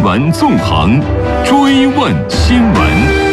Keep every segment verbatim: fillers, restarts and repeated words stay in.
闻纵横，追问新闻。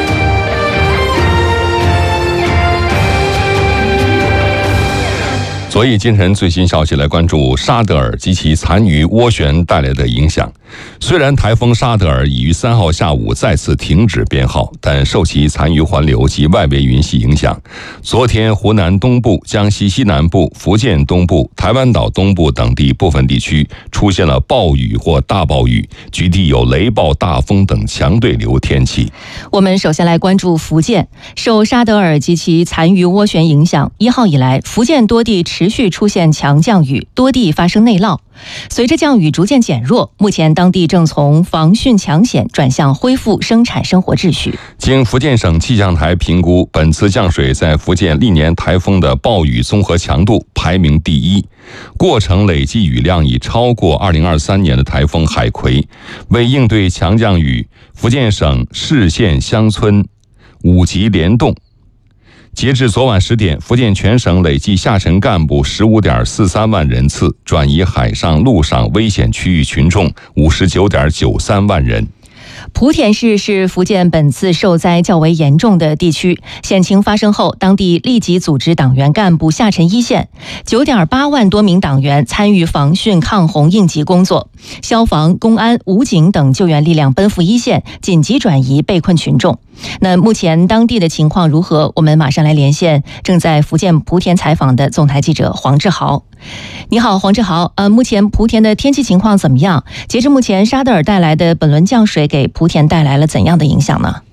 昨夜今晨最新消息，来关注沙德尔及其残余涡旋带来的影响。虽然台风沙德尔已于三号下午再次停止编号，但受其残余环流及外围云系影响，昨天湖南东部、江西西南部、福建东部、台湾岛东部等地部分地区出现了暴雨或大暴雨，局地有雷暴、大风等强对流天气。 我们首先来关注福建，受沙德尔及其残余涡旋影响，一号以来，福建多地持续出现强降雨，多地发生内涝。随着降雨逐渐减弱，目前当地正从防汛抢险转向恢复生产生活秩序。 经福建省气象台评估，本次降水在福建历年台风的暴雨综合强度排名第一，过程累计雨量已超过二零二三年的台风海葵。为应对强降雨，福建省市县乡村五级联动。截至昨晚十点，福建全省累计下沉干部 十五点四三万人次，转移海上、陆上危险区域群众 五十九点九三万人。 莆田市是福建本次受灾较为严重的地区。险情发生后，当地立即组织党员干部下沉一线， 九点八万多名党员参与防汛抗洪应急工作，消防、公安、武警等救援力量奔赴一线，紧急转移被困群众。那目前当地的情况如何？我们马上来连线正在福建莆田采访的总台记者黄志豪。你好，黄志豪。呃，目前莆田的天气情况怎么样？截至目前，沙德尔带来的本轮降水给莆田带来了怎样的影响呢？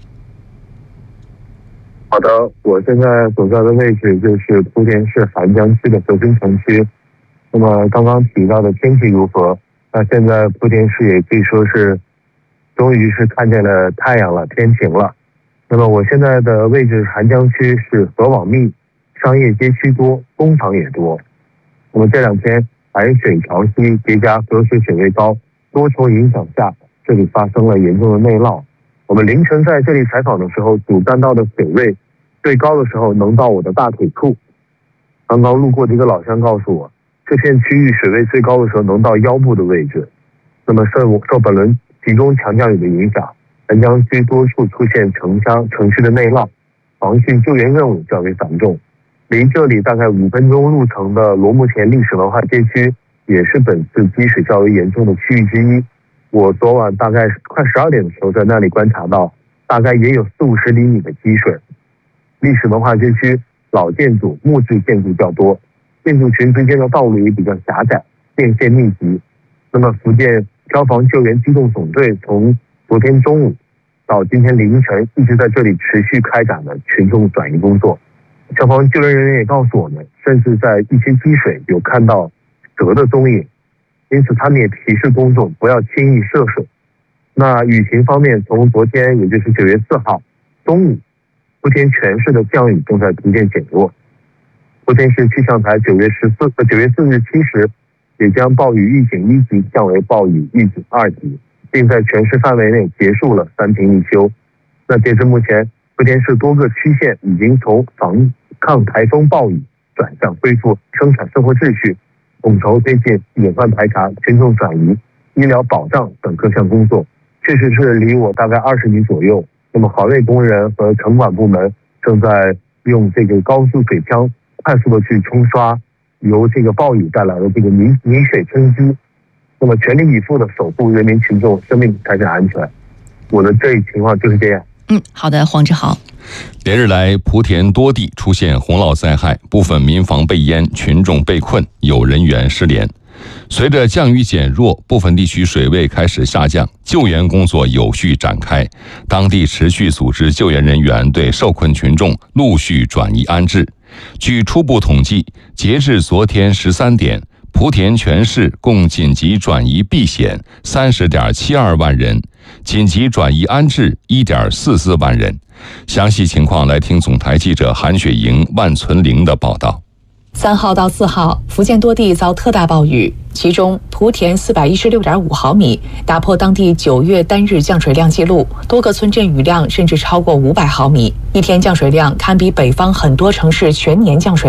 好的，我现在所在的位置就是莆田市涵江区的和平城区。那么刚刚提到的天气如何？那现在莆田市也可以说是终于是看见了太阳了，天晴了。那么我现在的位置涵江区是河网密，商业街区多，工厂也多。那么这两天海水潮汐叠加河水水位高，多重影响下，这里发生了严重的内涝。我们凌晨在这里采访的时候，主干道的水位最高的时候能到我的大腿处。刚刚路过的一个老乡告诉我，这片区域水位最高的时候能到腰部的位置。那么受受本轮集中强降雨的影响，涵江区多处出现城乡城市的内涝，防汛救援任务较为繁重。离这里大概五分钟路程的罗木田历史文化街区，也是本次积水较为严重的区域之一。我昨晚大概快十二点的时候在那里观察到，大概也有四五十厘米的积水。历史文化街区老建筑、木质建筑较多，建筑群之间的道路也比较狭窄，电线密集。那么福建消防救援机动总队从昨天中午到今天凌晨一直在这里持续开展了群众转移工作。消防救援人员也告诉我们，甚至在一些积水有看到蛇的踪影，因此他们也提示公众不要轻易涉水。那雨情方面，从昨天也就是九月四号中午，莆田全市的降雨正在逐渐减弱。莆田市气象台九月十四呃九月四日七时也将暴雨预警一级降为暴雨预警二级，并在全市范围内结束了三停一休。那截至目前，莆田市多个区县已经从防抗台风暴雨转向恢复生产生活秩序，统筹推进隐患排查、群众转移、医疗保障等各项工作。确实是离我大概二十米左右，那么环卫工人和城管部门正在用这个高速水枪快速的去冲刷由这个暴雨带来的这个泥泥水冲击，那么全力以赴的守护人民群众生命财产安全。我的这一情况就是这样。 嗯，好的，黄志豪。 连日来，莆田多地出现洪涝灾害，部分民房被淹，群众被困，有人员失联。随着降雨减弱，部分地区水位开始下降，救援工作有序展开。当地持续组织救援人员对受困群众陆续转移安置。据初步统计，截至昨天十三点，莆田全市共紧急转移避险 三十点七二万人，紧急转移安置 一点四四万人。详细情况来听总台记者韩雪莹、万存玲的报道。 三号到四号，福建多地遭特大暴雨，其中莆田四百一十六点五毫米，打破当地九月单日降水量纪录，多个村镇雨量甚至超过五百毫米，一天降水量堪比北方很多城市全年降水量。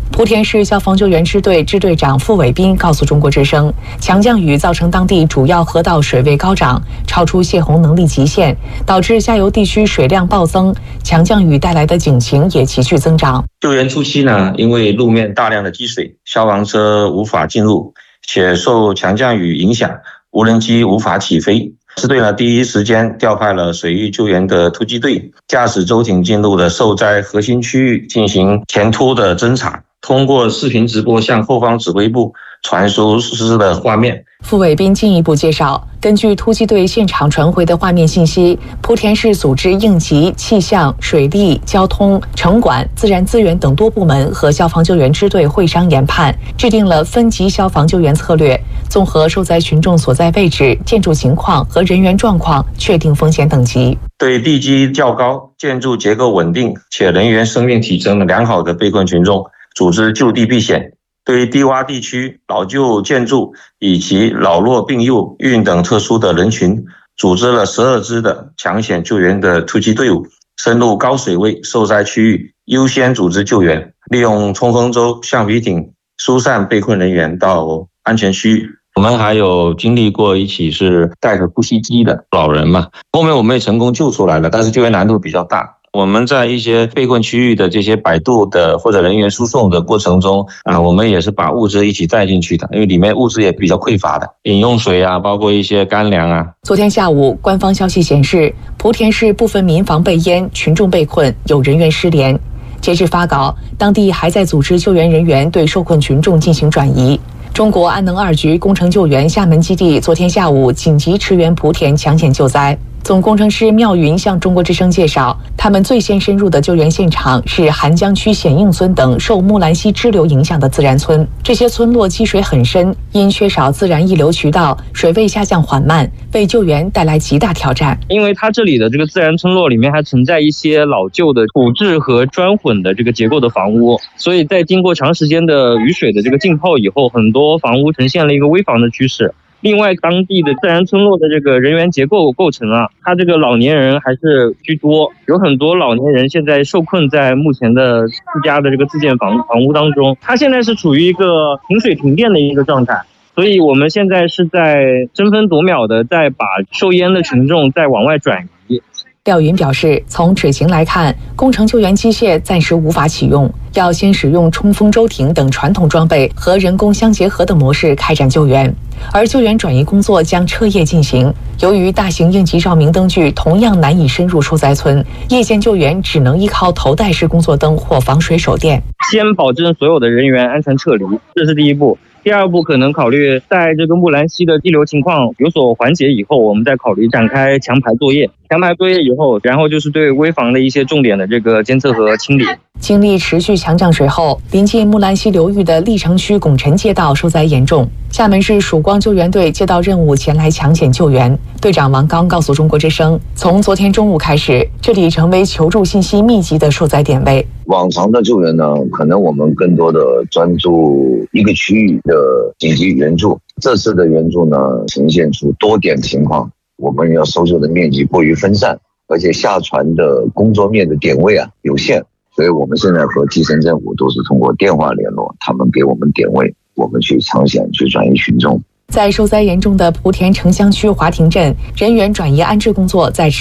莆田市消防救援支队支队长付伟斌告诉中国之声，强降雨造成当地主要河道水位高涨，超出泄洪能力极限，导致下游地区水量暴增，强降雨带来的警情也急剧增长。 救援初期呢，因为路面大量的积水，消防车无法进入，且受强降雨影响，无人机无法起飞。支队呢第一时间调派了水域救援的突击队，驾驶舟艇进入了受灾核心区域进行前突的侦查，通过视频直播向后方指挥部传输实施的画面。 付伟斌进一步介绍，根据突击队现场传回的画面信息，莆田市组织应急、气象、水利、交通、城管、自然资源等多部门和消防救援支队会商研判，制定了分级消防救援策略，综合受灾群众所在位置、建筑情况和人员状况，确定风险等级。 对地基较高、建筑结构稳定且人员生命体征良好的被困群众，组织就地避险。对低洼地区、老旧建筑以及老弱病幼、孕等特殊的人群，组织了十二支的抢险救援的突击队伍，深入高水位受灾区域，优先组织救援，利用冲锋舟、橡皮艇疏散被困人员到安全区域。我们还有经历过一起是带着呼吸机的老人嘛，后面我们也成功救出来了，但是救援难度比较大。我们在一些被困区域的这些摆渡的或者人员输送的过程中啊，我们也是把物资一起带进去的，因为里面物资也比较匮乏的，饮用水啊，包括一些干粮啊。 昨天下午，官方消息显示，莆田市部分民房被淹，群众被困，有人员失联。截至发稿，当地还在组织救援人员对受困群众进行转移。中国安能二局工程救援厦门基地昨天下午紧急驰援莆田抢险救灾。总工程师妙云向中国之声介绍，他们最先深入的救援现场是韩江区显应村等受木兰溪支流影响的自然村。这些村落积水很深，因缺少自然溢流渠道，水位下降缓慢，为救援带来极大挑战。 因为它这里的这个自然村落里面还存在一些老旧的土质和砖混的这个结构的房屋，所以在经过长时间的雨水的这个浸泡以后，很多房屋呈现了一个危房的趋势。另外，当地的自然村落的这个人员结构构成啊，它这个老年人还是居多，有很多老年人现在受困在目前的自家的这个自建房房屋当中，它现在是处于一个停水停电的一个状态，所以我们现在是在争分夺秒的在把受淹的群众再往外转移。 廖云表示，从水情来看，工程救援机械暂时无法启用，要先使用冲锋舟艇等传统装备和人工相结合的模式开展救援，而救援转移工作将彻夜进行。由于大型应急照明灯具同样难以深入受灾村，夜间救援只能依靠头戴式工作灯或防水手电。 先保证所有的人员安全撤离，这是第一步。第二步可能考虑在这个木兰溪的溢流情况有所缓解以后，我们再考虑展开强排作业。强排作业以后，然后就是对危房的一些重点的这个监测和清理。 经历持续强降水后，临近木兰溪流域的历城区拱辰街道受灾严重。厦门市曙光救援队接到任务前来抢险救援。队长王刚告诉中国之声，从昨天中午开始，这里成为求助信息密集的受灾点位。 往常的救援呢，可能我们更多的专注一个区域的紧急援助，这次的援助呢，呈现出多点情况，我们要搜救的面积过于分散，而且下传的工作面的点位啊有限，所以我们现在和基层政府都是通过电话联络，他们给我们点位，我们去抢险去转移群众。 在受灾严重的莆田城乡区华亭镇，人员转移安置工作在